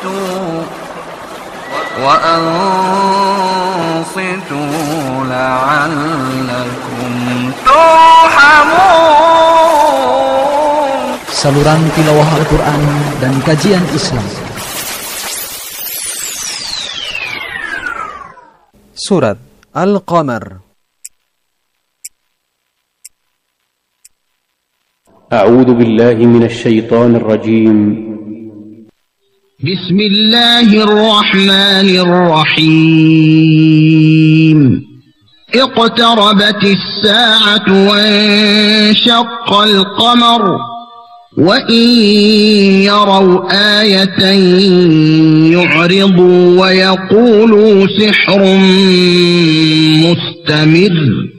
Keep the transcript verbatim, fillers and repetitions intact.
وأنصتوا لعلكم ترحمون. Saluran tilawah Al-Quran dan kajian Islam. Surat Al-Qamar. أعوذ بالله من الشيطان الرجيم. بسم الله الرحمن الرحيم. اقتربت الساعة وانشق القمر وإن يروا آية يعرضوا ويقولوا سحر مستمر